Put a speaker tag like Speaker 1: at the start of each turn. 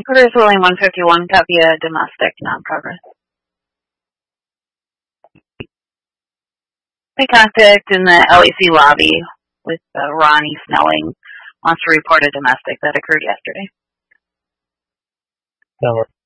Speaker 1: Progress ruling 151, copy a domestic non-progress. We contact in the LEC lobby with Ronnie Snelling. Wants to report a domestic that occurred yesterday.
Speaker 2: Number